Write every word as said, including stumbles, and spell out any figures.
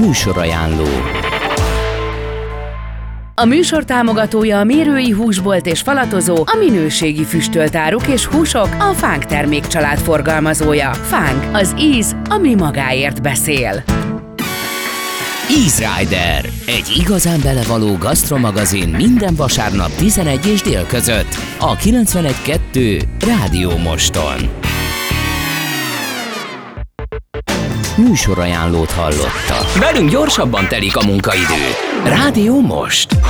Műsorajánló. A műsor támogatója a Mérői Húsbolt és Falatozó, a minőségi füstölt áruk és húsok, a Fánk termékcsalád forgalmazója. Fánk, az íz, ami magáért beszél. Easy Rider, egy igazán belevaló gasztromagazin minden vasárnap tizenegy és dél között a kilencvenegy kettő Rádió Moston. Műsorajánlót hallottak. Velünk gyorsabban telik a munkaidő. Rádió Most.